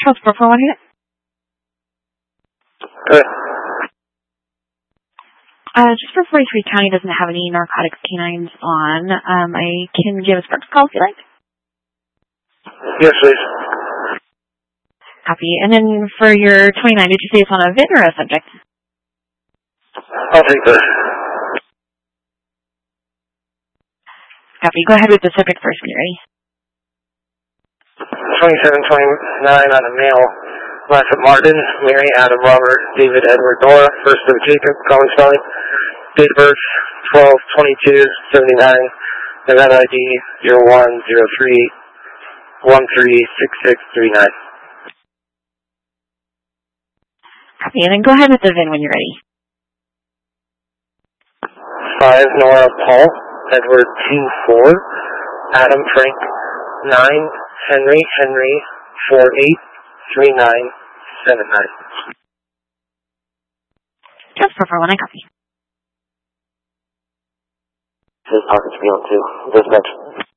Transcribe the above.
Charles 441 here. Good. Just for 43 County doesn't have any narcotics canines on. I can give a Sparks call if you like. Yes, please. Copy. And then for your 29, did you say it's on a VIN or a subject? I'll take this. Copy. Go ahead with the subject first when you're ready. 2729 on a male. Last of Martin, Mary, Adam, Robert, David, Edward, Nora. First of Jacob, common spelling. Date of birth, 12/22/79. Nevada ID, 0103-136639. Copy. And then go ahead with the VIN when you're ready. 5, Nora, Paul, Edward, 2-4, Adam, Frank, 9, Henry, 483979. Just for 441, I copy. Says Pockets Beyond 2. Dispatch.